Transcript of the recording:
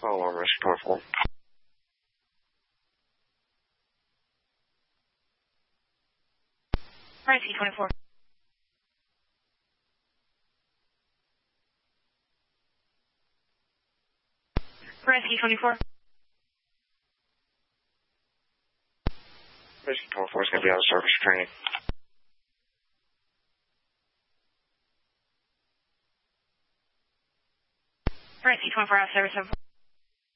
Hello, Rescue 24. Rescue 24. Rescue 24. Rescue 24 is going to be out of service training. Rescue 24 out of service.